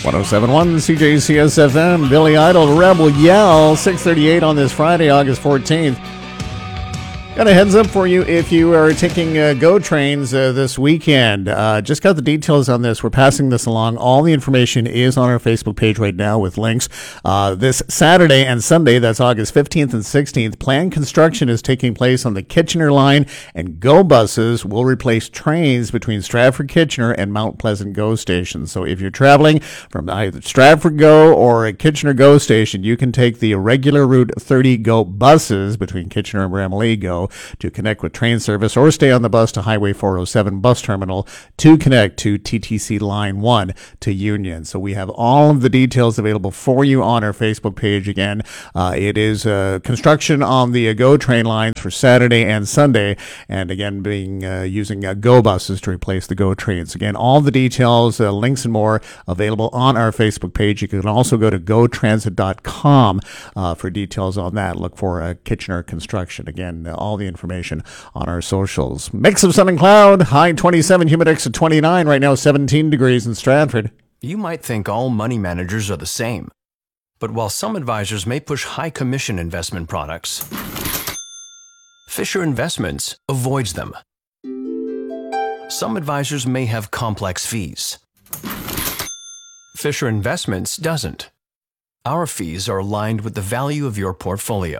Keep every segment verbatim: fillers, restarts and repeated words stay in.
one oh seven point one C J C S F M, Billy Idol, Rebel Yell, six thirty-eight on this Friday, August fourteenth. Got a heads up for you if you are taking uh, GO trains uh, this weekend. Uh, just got the details on this. We're passing this along. All the information is on our Facebook page right now with links. Uh, this Saturday and Sunday, that's August fifteenth and sixteenth, planned construction is taking place on the Kitchener line, and GO buses will replace trains between Stratford Kitchener and Mount Pleasant GO stations. So if you're traveling from either Stratford GO or a Kitchener GO station, you can take the regular Route thirty GO buses between Kitchener and Bramalea GO to connect with train service, or stay on the bus to Highway four oh seven bus terminal to connect to T T C Line one to Union. So we have all of the details available for you on our Facebook page. Again, uh, it is uh, construction on the uh, GO train lines for Saturday and Sunday, and again being uh, using uh, GO buses to replace the GO trains. Again, all the details, uh, links and more available on our Facebook page. You can also go to go transit dot com uh, for details on that. Look for uh, Kitchener Construction. Again, uh, all the information on our socials. Mix of sun and cloud, high twenty-seven, humidex at twenty-nine, right now seventeen degrees in Stratford. You might think all money managers are the same, but while some advisors may push high commission investment products, Fisher Investments avoids them. Some advisors may have complex fees. Fisher Investments doesn't. Our fees are aligned with the value of your portfolio.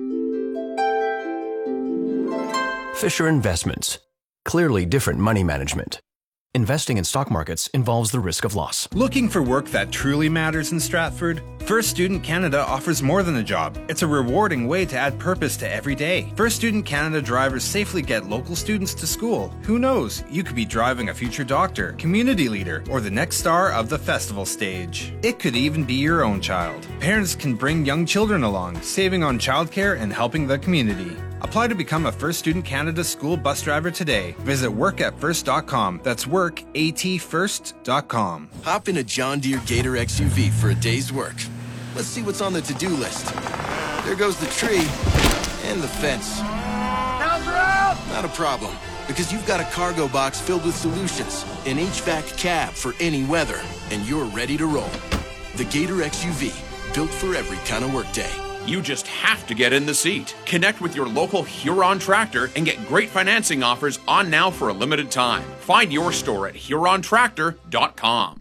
Fisher Investments. Clearly different money management. Investing in stock markets involves the risk of loss. Looking for work that truly matters in Stratford? First Student Canada offers more than a job. It's a rewarding way to add purpose to every day. First Student Canada drivers safely get local students to school. Who knows? You could be driving a future doctor, community leader, or the next star of the festival stage. It could even be your own child. Parents can bring young children along, saving on childcare and helping the community. Apply to become a First Student Canada school bus driver today. Visit work at first dot com. That's work at first dot com. Hop in a John Deere Gator X U V for a day's work. Let's see what's on the to-do list. There goes the tree and the fence. Counts are out! Not a problem, because you've got a cargo box filled with solutions, an H V A C cab for any weather, and you're ready to roll. The Gator X U V, built for every kind of workday. You just have to get in the seat. Connect with your local Huron Tractor and get great financing offers on now for a limited time. Find your store at huron tractor dot com.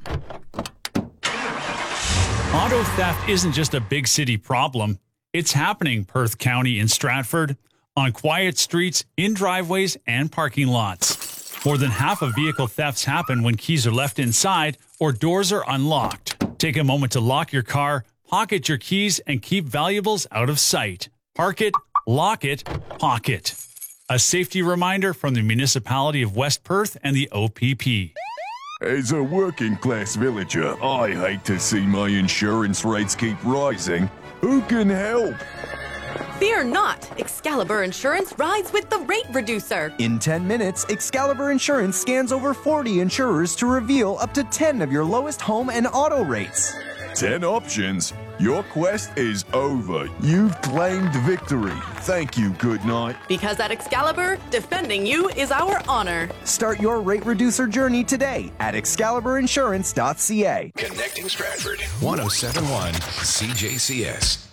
Auto theft isn't just a big city problem. It's happening Perth County in Stratford, on quiet streets, in driveways, and parking lots. More than half of vehicle thefts happen when keys are left inside or doors are unlocked. Take a moment to lock your car, pocket your keys, and keep valuables out of sight. Park it, lock it, pocket. A safety reminder from the Municipality of West Perth and the O P P. As a working-class villager, I hate to see my insurance rates keep rising. Who can help? Fear not! Excalibur Insurance rides with the rate reducer. In ten minutes, Excalibur Insurance scans over forty insurers to reveal up to ten of your lowest home and auto rates. ten options? Your quest is over. You've claimed victory. Thank you, good night. Because at Excalibur, defending you is our honor. Start your rate reducer journey today at excalibur insurance dot c a. Connecting Stratford. one oh seven point one C J C S.